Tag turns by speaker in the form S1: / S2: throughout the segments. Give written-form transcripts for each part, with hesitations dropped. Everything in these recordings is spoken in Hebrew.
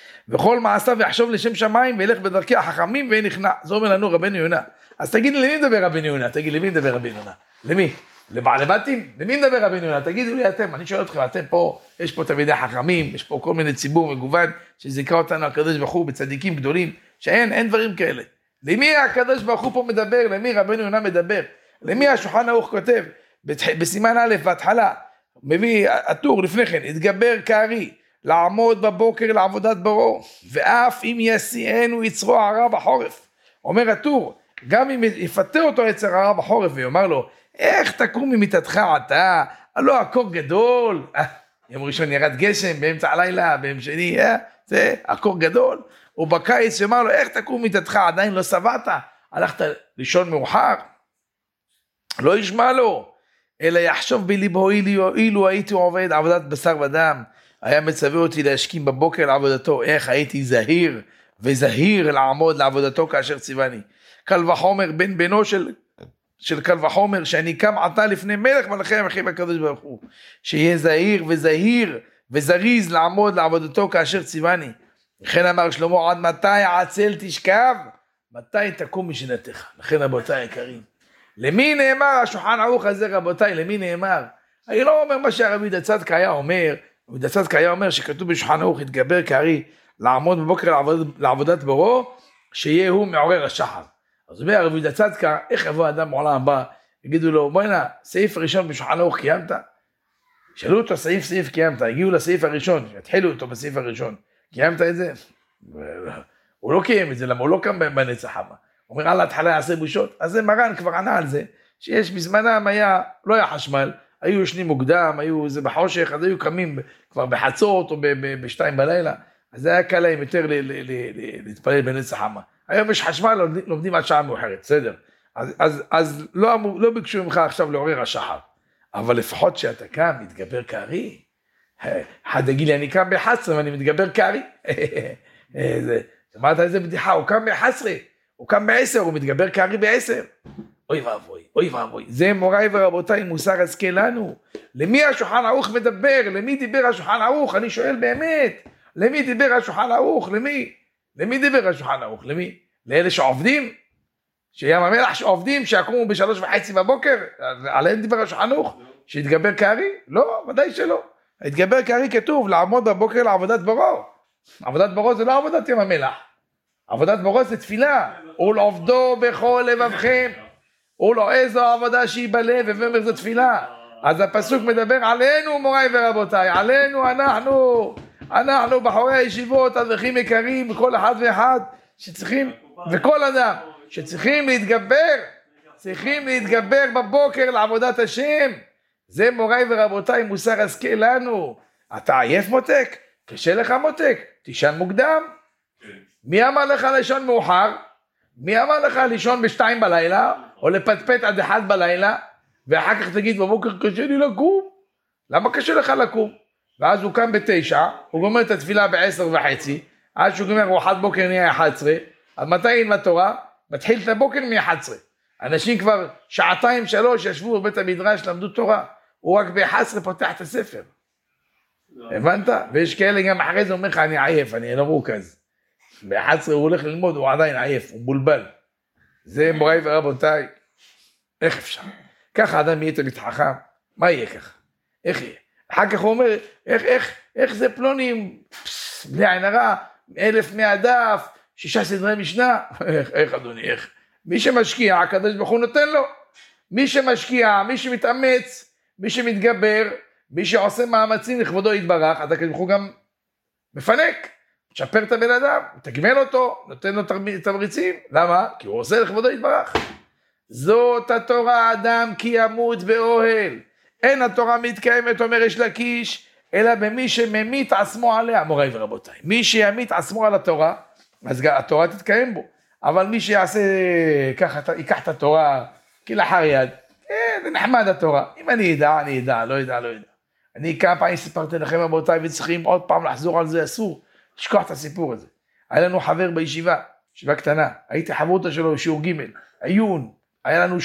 S1: וכל מעשיו יחשוב לשם שמיים וילך בדרכי החכמים ונכנע. זה אומר לנו רבנו יונה. אז תגיד לי, למי מדבר רבנו יונה? תגיד, למי מדבר רבנו יונה? למי? לבעלי בתים? למי מדבר רבנו יונה? תגידו לי אתם, אני שואל אתכם, אתם פה, יש פה תלמידי חכמים, יש פה כל מיני ציבור מגוון, שזיכה אותנו הקדוש ברוך הוא בצדיקים גדולים, אין דברים כאלה. למי הקדוש ברוך הוא פה מדבר? למי רבנו יונה מדבר? למי השולחן ערוך כותב? בסימן א' בהתחלה, מביא הטור לפני כן, התגבר כארי, לעמוד בבוקר לעבודת בוראו, ואף אם יסיענו יצרו הרע בחורף. אומר הטור, גם אם יפתה אותו יצר הרע בחורף, ויאמר לו, איך תקום ממיטתך אתה? הלא הקור גדול, יום ראשון ירד גשם, באמצע הלילה, ביום שני, זה הקור גדול, ובקיץ שאמר לו, איך תקום ממיטתך? עדיין לא שבעת, הלכת לישון מאוחר, לא ישמע לו, אלא יחשוב בליבו אילו הייתי עובד עבודת בשר ודם, היה מצווה אותי להשכים בבוקר לעבודתו, איך הייתי זהיר וזהיר לעמוד לעבודתו כאשר ציווני. קל וחומר בן בנו של קל וחומר, שאני קם עתה לפני מלך מלכי המלכים הקדוש ברוך הוא, שיהיה זהיר וזהיר וזריז לעמוד לעבודתו כאשר ציווני. לכן אמר שלמה, עד מתי עצל תשכב? מתי תקום משנתך? לכן רבותיי היקרים, למי נאמר השולחן ערוך הזה רבותיי? למי נאמר? אני לא אומר מה שהרב יהודה צדקה היה אומר, רב יהודה צדקה היה אומר שכתוב בשולחן ערוך, התגבר כארי לעמוד בבוקר לעבודת בוראו, שיהיה הוא מעורר השחר. אז אומר רב יהודה צדקה, איך יבוא אדם מעולם הבא, יגידו לו, בוא הנה, סעיף הראשון בשולחן ערוך קיימת? שאלו אותו סעיף קיימת, הגיעו לסעיף הראשון, התחילו אותו בסעיף הראשון, קיימת את זה? הוא לא קיים את זה, למה הוא לא קם בנצח חמה. הוא אומר, על ההתחלה יעשה בושות. אז זה מרן כבר ענה על זה, שיש בזמנם לא היה חשמל, היו ישנים מוקדם, היו זה בחושך, אז היו קמים כבר בחצות או בשתיים בלילה, אז זה היה קל להם יותר להתפלל בנצח חמה. היום יש חשמל, לומדים עד שעה מאוחרת, בסדר. אז לא ביקשו ממך עכשיו לעורר השחר, אבל לפחות שאתה קם, מתגבר כארי. אחד יגיד לי, אני קם ב-11 ואני מתגבר כארי. שמעת איזה בדיחה, הוא קם ב-11, הוא קם ב-10, הוא מתגבר כארי ב-10. אוי ואבוי, אוי ואבוי. זה מוריי ורבותיי, מוסר השכל לנו. למי השולחן ערוך מדבר? למי דיבר השולחן ערוך? אני שואל באמת, למי דיבר השולחן ערוך? למי? למי דיבר השולחן ערוך? למי? לאלה שעובדים? שים המלח שעובדים, שיקומו ב3:30 בבוקר? עליהם דיבר השולחן ערוך? שהתגבר כארי? לא, ודאי שלא. התגבר כארי כתוב, לעמוד בבוקר לעבודת בוראו. עבודת בוראו זה לא עבודת ים המלח. עבודת בוראו זה תפילה. ולעובדו בכל לבבכם. ולא איזו עבודה שהיא בלב, ואומר זו תפילה. אז הפסוק מדבר עלינו, מוריי ורבותיי, עלינו אנחנו בחורי הישיבות, אברכים יקרים, כל אחד ואחד שצריכים, וכל אדם שצריכים להתגבר בבוקר לעבודת השם. זה מוריי ורבותיי, מוסר השכל לנו. אתה עייף מותק? קשה לך מותק? תישן מוקדם. מי אמר לך לישון מאוחר? מי אמר לך לישון ב2 בלילה? או לפטפט עד 1 בלילה? ואחר כך תגיד בבוקר קשה לי לקום. למה קשה לך לקום? ואז הוא קם ב9, הוא גומר את התפילה ב10:30, עד שהוא גומר ארוחת בוקר נהיה 11, אז מתי ילמד תורה? מתחיל את הבוקר מ11. אנשים כבר 2-3 ישבו בבית המדרש, למדו תורה, הוא רק ב11 פותח את הספר. הבנת? ויש כאלה גם אחרי זה אומר לך, אני עייף, אני לא מרוכז. ב11 הוא הולך ללמוד, הוא עדיין עייף, הוא בולבל. זה מוריי ורבותיי, איך אפשר? ככה אדם יהיה תלמיד חכם, מה יהיה ככה? איך יהיה? אחר כך הוא אומר, איך זה פלונים, בלי עין הרע, 1100 דף, 6 סדרי משנה, איך אדוני, איך? מי שמשקיע, הקדוש ברוך הוא נותן לו. מי שמשקיע, מי שמתאמץ, מי שמתגבר, מי שעושה מאמצים לכבודו יתברך, אתה הקדוש ברוך הוא גם מפנק, תשפר את הבן אדם, תגמל אותו, נותן לו תמריצים. למה? כי הוא עושה לכבודו יתברך. זאת התורה אדם כי ימות באוהל. אין התורה מתקיימת, אומר יש לקיש, אלא במי שממית עצמו עליה. מוריי ורבותיי, מי שימית עצמו על התורה, אז התורה תתקיים בו. אבל מי שיעשה ככה, ייקח את התורה כלאחר יד, זה נחמד התורה. אם אני ידע, לא ידע. אני כמה פעמים סיפרתי לכם רבותיי, וצריכים עוד פעם לחזור על זה, אסור לשכוח את הסיפור הזה. היה לנו חבר בישיבה, ישיבה קטנה, הייתי חברותא שלו בשיעור ג' עיון, היה לנו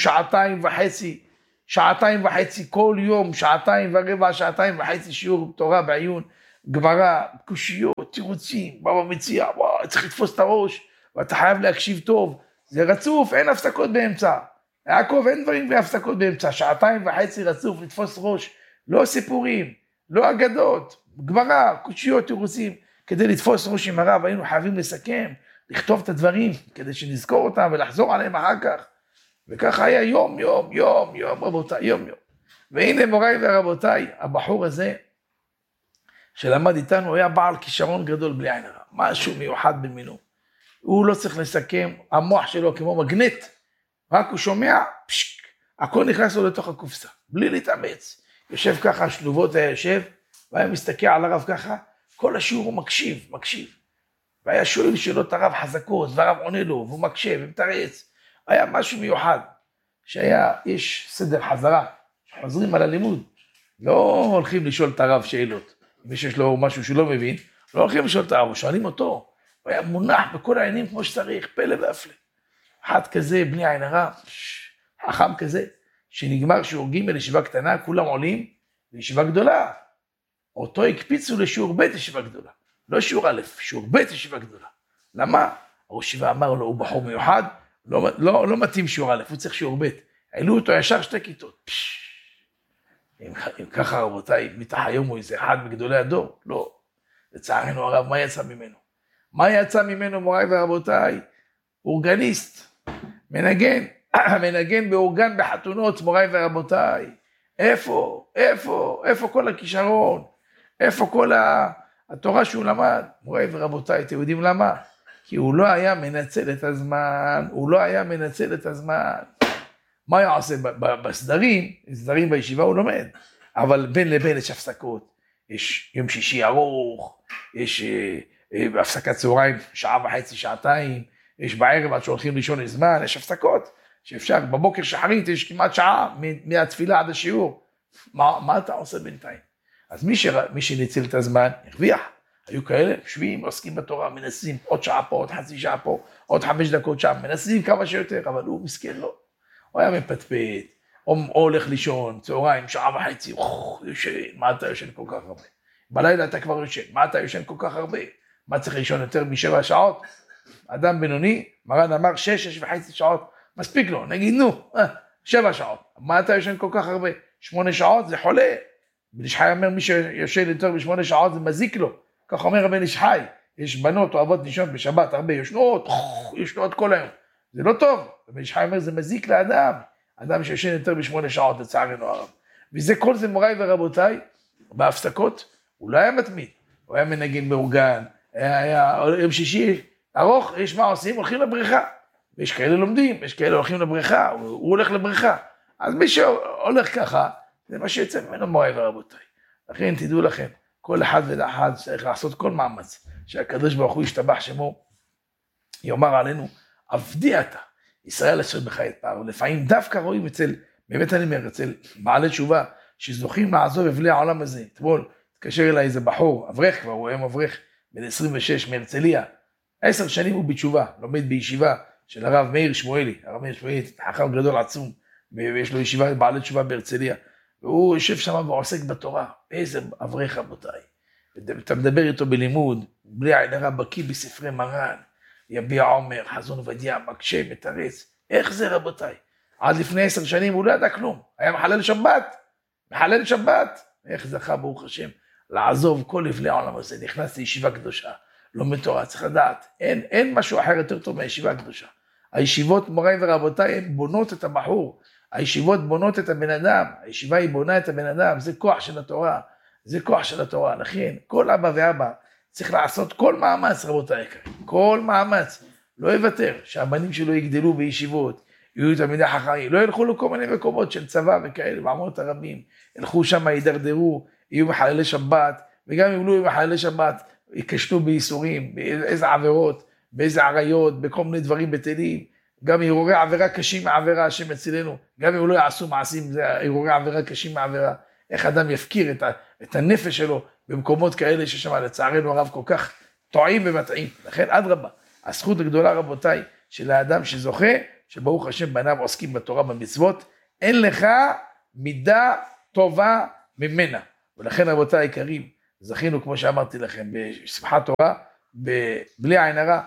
S1: 2.5 כל יום, 2.25 2.5 שיעור תורה בעיון, גמרא, קושיות, תירוצים, בבא מציע, וואו, צריך לתפוס את הראש, ואתה חייב להקשיב טוב, זה רצוף, אין הפסקות באמצע. יעקב, אין דברים בהפסקות באמצע, 2.5 רצוף לתפוס ראש, לא סיפורים, לא אגדות, גמרא, קושיות, תירוצים, כדי לתפוס ראש עם הרב, היינו חייבים לסכם, לכתוב את הדברים, כדי שנזכור אותם ולחזור עליהם אחר כך. וככה היה יום, רבותיי, יום. והנה מוריי ורבותיי, הבחור הזה, שלמד איתנו, היה בעל כישרון גדול בלי עין הרע, משהו מיוחד במינו. הוא לא צריך לסכם, המוח שלו כמו מגנט, רק הוא שומע, פשק, הכל נכנס לו לתוך הקופסה, בלי להתאמץ. יושב ככה, שלובות היה יושב, והיה מסתכל על הרב ככה, כל השיעור הוא מקשיב. והיה שואל שאלות הרב חזקות, והרב עונה לו, והוא מקשיב, ומתרץ. היה משהו מיוחד, יש סדר חזרה, שחוזרים על הלימוד. לא הולכים לשאול את הרב שאלות. מי שיש לו משהו שהוא לא מבין, לא הולכים לשאול את הרב, שואלים אותו. הוא היה מונח בכל העניינים כמו שצריך, פלא והפלא. אחד כזה, בני עין הרע, חכם כזה, שנגמר שיעור ג' לישיבה קטנה, כולם עולים לישיבה גדולה. אותו הקפיצו לשיעור ב' ישיבה גדולה. לא שיעור א', שיעור ב' ישיבה גדולה. למה? ראש ישיבה אמר לו, הוא בחור מיוחד, לא מתאים שיעור א', הוא צריך שיעור ב'. העלו אותו ישר 2 כיתות. אם ככה רבותיי, מתח היום הוא איזה אחד מגדולי הדור? לא. לצערנו הרב, מה יצא ממנו מוריי ורבותיי? אורגניסט, מנגן באורגן בחתונות, מוריי ורבותיי. איפה כל הכישרון? איפה כל התורה שהוא למד? מוריי ורבותיי, אתם יודעים למה? כי הוא לא היה מנצל את הזמן, מה היה עושה בסדרים בישיבה הוא לומד, אבל בין לבין יש הפסקות, יש יום שישי ארוך, יש הפסקת צהריים, 1.5 שעתיים, יש בערב עד שהולכים לישון יש זמן, יש הפסקות, שאפשר, בבוקר שחרית יש כמעט שעה, מהתפילה עד השיעור, מה אתה עושה בינתיים? אז מי שניצל את הזמן, הרוויח, היו כאלה, שווים, עוסקים בתורה, מנסים עוד שעה פה, עוד חצי שעה פה, עוד 5 דקות שם, מנסים כמה שיותר, אבל הוא מסכן לא. הוא היה מפטפט, או הולך לישון, צהריים, 1.5 יושן, מה אתה יושן כל כך הרבה? בלילה אתה כבר יושן, מה אתה יושן כל כך הרבה? מה צריך לישון יותר מ7 שעות? אדם בינוני, מרן אמר 6.5 שעות, מספיק לו, נגיד 7 שעות, מה אתה יושן כל כך הרבה? 8 שעות זה חולה, בן איש חי אומר מי שיושן יותר מ8 שעות זה מזיק לו, כך אומר בן איש חי, יש בנות אוהבות לישון בשבת הרבה, ישנות כל היום, זה לא טוב, בן איש חי אומר זה מזיק לאדם, אדם שיושן יותר מ8 שעות לצערנו הרב, וזה כל זה מוריי ורבותיי, בהפסקות, הוא לא היה מתמיד, הוא היה מנגן באורגן, היה יום שישי ארוך, יש מה עושים, הולכים לבריכה, ויש כאלה לומדים, יש כאלה הולכים לבריכה, הוא הולך לבריכה, אז מי שהולך ככה, זה מה שיצא ממנו מוריי ורבותיי, לכן תדעו לכם, כל אחד ואחד צריך לעשות כל מאמץ, שהקדוש ברוך הוא ישתבח שמו, יאמר עלינו, עבדי אתה, ישראל אשר בך יתפאר, לפעמים דווקא רואים באמת אני אומר, אצל בעלי תשובה, שזוכים לעזוב אבלי העולם הזה, אתמול התקשר אליי איזה בחור, אברך כבר, הוא היום אברך, בן 26 מהרצליה, 10 שנים הוא בתשובה, לומד בישיבה של הרב מאיר שמואלי, הרב מאיר שמואלי, חכם גדול עצום, ויש לו ישיבה בעלי תשובה בהרצליה, והוא יושב שם ועוסק בתורה, איזה אברך רבותיי, אתה מדבר איתו בלימוד, בלי עין הרע בקיא בספרי מרן, יביע עומר, חזון עובדיה, מקשה, מתרץ, איך זה רבותיי? עד לפני 10 שנים הוא לא ידע כלום, היה מחלל שבת, איך זכה ברוך השם, לעזוב כל אבלי העולם הזה, נכנס לישיבה קדושה, לומד תורה, צריך לדעת, אין משהו אחר יותר טוב מהישיבה הקדושה. הישיבות מוריי ורבותיי, הן בונות את הבחור, הישיבות בונות את הבן אדם, הישיבה היא בונה את הבן אדם, זה כוח של התורה, לכן כל אבא ואבא צריך לעשות כל מאמץ רבותיי, כל מאמץ, לא יוותר, שהבנים שלו יגדלו בישיבות, יהיו תלמידי חכמים, לא ילכו לכל מיני מקומות של צבא וכאלה, בעמות הרבים, ילכו שם, יידרדרו, יהיו מחללי שבת, וגם אם לא יהיו מחללי שבת, יקשנו בייסורים, באיזה עבירות, באיזה עריות, בכל מיני דברים בטלים, גם הרהורי עבירה קשים מהעבירה, השם אצלנו, גם אם לא יעשו מעשים, זה הרהורי עבירה קשים מהעבירה, איך אדם יפקיר את הנפש שלו, במקומות כאלה ששם לצערנו הרב כל כך טועים ומטעים, לכן אדרבה, הזכות הגדולה רבותיי, של האדם שזוכה, שברוך השם בניו עוסקים בתורה במצוות, אין לך מידה טובה ממנה, ולכן רבותיי היקרים, זכינו, כמו שאמרתי לכם, בשמחת תורה, בלי עין הרע,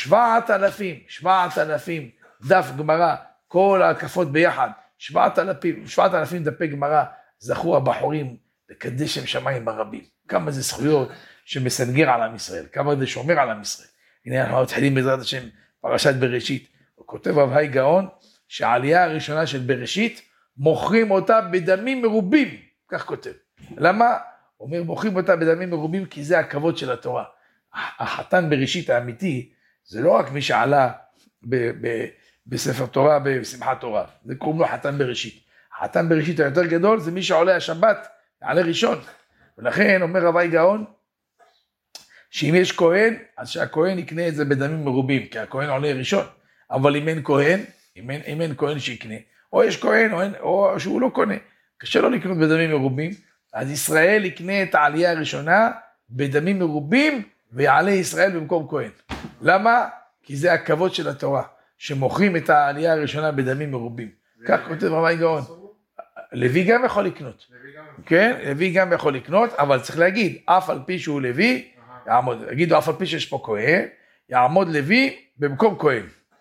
S1: 7,000 דף גמרא, כל ההקפות ביחד, 7,000 דפי גמרא, זכו הבחורים לקדש שם שמיים ברבים. כמה זה זכויות שמסנגר על עם ישראל, כמה זה שומר על עם ישראל. הנה אנחנו מתחילים בעזרת השם פרשת בראשית. הוא כותב אביי גאון שהעלייה הראשונה של בראשית מוכרים אותה בדמים מרובים, כך כותב. למה? הוא אומר מוכרים אותה בדמים מרובים כי זה הכבוד של התורה. החתן בראשית האמיתי זה לא רק מי שעלה בספר תורה, בשמחת תורה, זה קוראים לו חתן בראשית. החתן בראשית היותר גדול זה מי שעולה השבת, עלה ראשון. ולכן אומר אביי גאון שאם יש כהן, אז שהכהן יקנה את זה בדמים מרובים, כי הכהן עולה ראשון. אבל אם אין כהן, אם אין כהן שיקנה, או יש כהן או שהוא לא קונה, קשה לו לקנות בדמים מרובים, אז ישראל יקנה את העלייה הראשונה בדמים מרובים, ויעלה ישראל במקום כהן. למה? כי זה הכבוד של התורה, שמוכרים את העלייה הראשונה בדמים מרובים. כך כותב אביי גאון. לוי גם יכול לקנות. כן, לוי גם יכול לקנות, אבל צריך להגיד, אף על פי שהוא לוי, יגידו אף על פי שיש פה כהן, יעמוד לוי במקום כהן.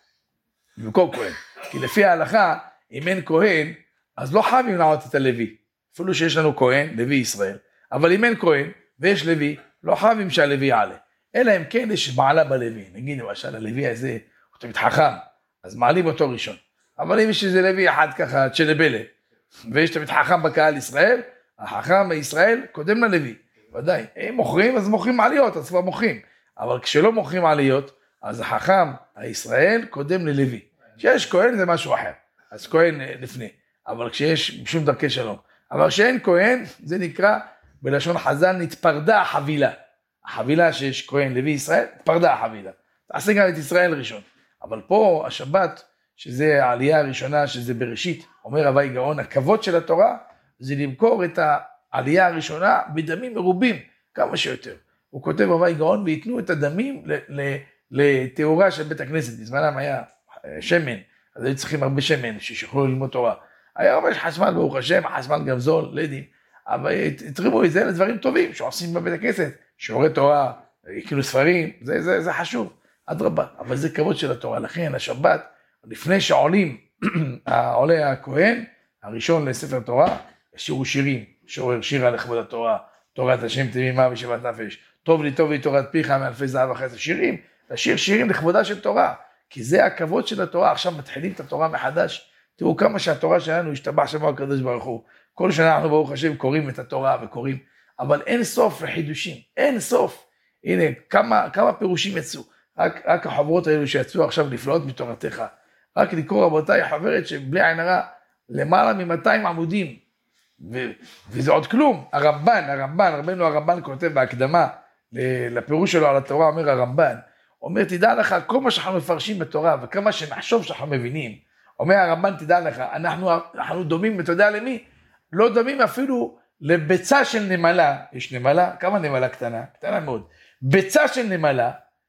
S1: במקום כהן. כי לפי ההלכה, אם אין כהן, אז לא חייבים לעלות את הלוי. אפילו שיש לנו כהן, לוי ישראל. אבל אם אין כהן ויש לוי, לא חייבים שהלוי יעלה. אלא אם כן יש מעלה בלוי. נגיד למשל, הלוי הזה, הוא תמיד חכם, אז מעלים אותו ראשון. אבל אם יש איזה לוי אחד ככה, צ'לבלה, ויש תמיד חכם בקהל ישראל, החכם בישראל קודם ללוי. ודאי, הם מוכרים, אז מוכרים עליות, אז כבר מוכרים. אבל כשלא מוכרים עליות, אז החכם הישראל קודם ללוי. כשיש כהן זה משהו אחר, אז כהן לפני. אבל כשיש שום דרכי שלום. אבל כשאין כהן, זה נקרא, בלשון חז"ל, נתפרדה החבילה. החבילה שיש כהן לוי ישראל, נתפרדה החבילה. תעשה גם את ישראל ראשון. אבל פה השבת, שזה העלייה הראשונה, שזה בראשית, אומר אביי גאון, הכבוד של התורה, זה למכור את העלייה הראשונה בדמים מרובים, כמה שיותר. הוא כותב אביי גאון, ויתנו את הדמים לתאורה של בית הכנסת. בזמנם היה שמן, אז היו צריכים הרבה שמן, שיוכלו ללמוד תורה. היה הרבה חשמל, ברוך השם, חשמל גם זול, לדים, אבל התרימו את זה לדברים טובים, שעושים בבית הכנסת, שיעורי תורה, כאילו ספרים, זה חשוב, אדרבה, אבל זה כבוד של התורה. לכן השבת, לפני שעולים, עולה הכהן, הראשון לספר תורה, שירו שירים, שורר שירה לכבוד התורה, תורת השם תמימה ושבת נפש, טוב לי תורת פיך מאלפי זהב וחסד, שירים, לשיר שירים לכבודה של תורה, כי זה הכבוד של התורה. עכשיו מתחילים את התורה מחדש, תראו כמה שהתורה שלנו השתבח שמו הקדוש ברוך הוא, כל שנה אנחנו ברוך השם קוראים את התורה וקוראים, אבל אין סוף לחידושים, אין סוף. הנה כמה פירושים יצאו, רק החברות האלו שיצאו עכשיו נפלאות מתורתך, רק לקרוא רבותיי חוברת שבלי עין הרע, למעלה מ-200 עמודים, וזה עוד כלום. רבנו הרמב"ן כותב בהקדמה לפירוש שלו על התורה, אומר הרמב"ן, אומר תדע לך כל מה שאנחנו מפרשים בתורה וכמה שנחשוב שאנחנו מבינים, אומר הרמב"ן תדע לך, אנחנו דומים, אתה יודע למי? לא דומים אפילו לביצה של נמלה. יש נמלה, כמה נמלה קטנה? קטנה מאוד. ביצה של נמלה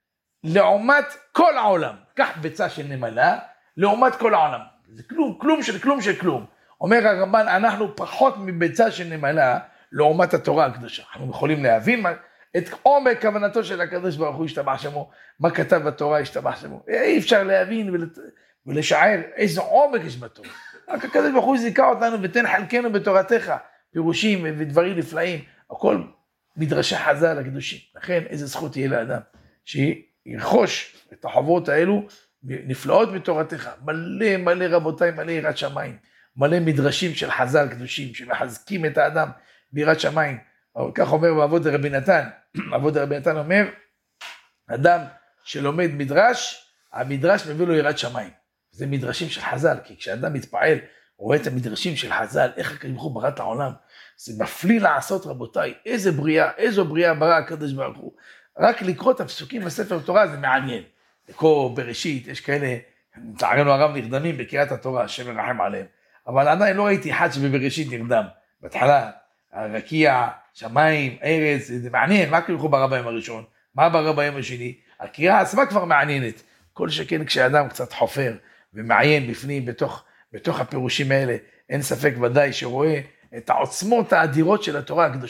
S1: לעומת כל העולם. קח ביצה של נמלה לעומת כל העולם. זה כלום של כלום. אומר הרמב"ן, אנחנו פחות מביצה של נמלה לעומת התורה הקדושה. אנחנו יכולים להבין את עומק כוונתו של הקדוש ברוך הוא ישתבח שמו, מה כתב בתורה ישתבח שמו. אי אפשר להבין ולשער איזה עומק יש בתורה. רק הקדוש ברוך הוא זיכה אותנו ותן חלקנו בתורתך, פירושים ודברים נפלאים, הכל מדרשי חז"ל הקדושים. לכן איזה זכות תהיה לאדם שירכוש את החוברות האלו נפלאות בתורתך, מלא רבותיי, מלא יראת שמיים, מלא מדרשים של חז"ל קדושים שמחזקים את האדם ביראת שמיים. כך אומר בעבוד רבי נתן, עבוד רבי נתן אומר, אדם שלומד מדרש, המדרש מביא לו יראת שמיים. זה מדרשים של חז"ל, כי כשאדם מתפעל, הוא רואה את המדרשים של חז"ל, איך הקדוש ברוך הוא ברא את העולם, זה מפליא לעשות רבותיי, איזו בריאה ברא הקדוש ברוך הוא. רק לקרוא את הפסוקים בספר תורה זה מעניין. לקרוא בראשית, יש כאלה, לצערנו הרב נרדמים בקריאת התורה, השם ירחם עליהם. אבל עדיין לא ראיתי אחד שבבראשית נרדם. בהתחלה, הרקיע, שמיים, ארץ, זה מעניין, מה הקדוש ברוך הוא ברא ביום הראשון? מה ברא ביום השני? הקריאה עצמה כבר מעניינת. כל שכן כשאדם קצת חופר ומעיין בפנים בתוך הפירושים האלה, אין ספק ודאי שרואה את העוצמות האדירות של התורה הקדושה.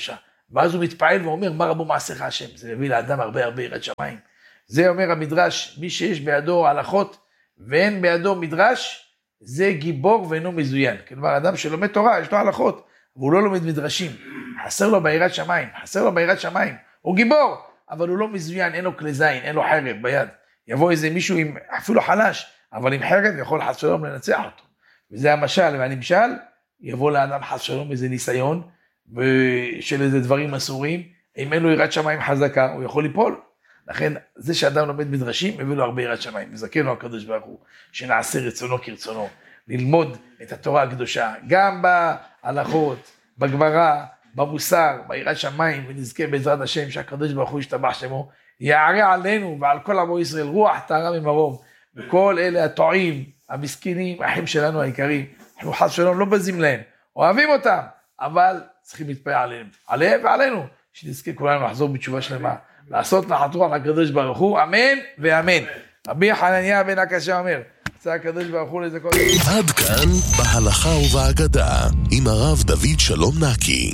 S1: ואז הוא מתפעל ואומר, מה רבו מעשיך השם? זה מביא לאדם הרבה יראת שמיים. זה אומר המדרש, מי שיש בידו הלכות ואין בידו מדרש, זה גיבור ואינו מזוין. כלומר, אדם שלומד תורה, יש לו הלכות, והוא לא לומד מדרשים. חסר לו ביראת שמיים. הוא גיבור, אבל הוא לא מזוין, אין לו כלי זין, אין לו חרב ביד. יבוא איזה מישהו עם, אפילו חלש, אבל עם חרב יכול חס שלום לנצח אותו. וזה המשל, והנמשל, יבוא לאדם חס שלום איזה ניסיון, של איזה דברים אסורים, אם אין לו יראת שמיים חזקה, הוא יכול ליפול. לכן, זה שאדם לומד מדרשים, מביא לו הרבה יראת שמיים. מזכנו הקדוש ברוך הוא, שנעשה רצונו כרצונו, ללמוד את התורה הקדושה, גם בהלכות, בגמרא, במוסר, ביראת שמיים, ונזכה בעזרת השם, שהקדוש ברוך הוא ישתבח שמו, יערה עלינו ועל כל עמו ישראל, רוח טהרה ממרום, וכל אלה הטועים, המסכנים, האחים שלנו היקרים, אנחנו חס שלום לא בזים להם, אוהבים אותם, אבל צריכים להתפעל עליהם ועלינו, שנזכה כולנו לחזור בתשובה שלמה, לעשות נחתרו על הקדוש ברוך הוא, אמן ואמן. רבי חנניה בן הקשה אומר, זה הקדוש ברוך הוא לזה כל זה.
S2: עד כאן בהלכה ובאגדה, עם הרב דוד שלום נקי.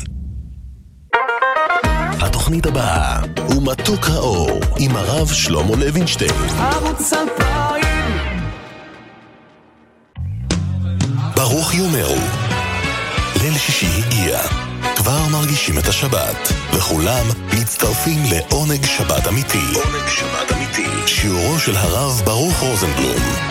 S2: התוכנית הבאה הוא מתוק האור, עם הרב שלמה לוינשטיין. ברוך יאמרו, ליל שישי הגיע, כבר מרגישים את השבת, וכולם מצטרפים לעונג שבת אמיתי. שיעורו של הרב ברוך רוזנבלום.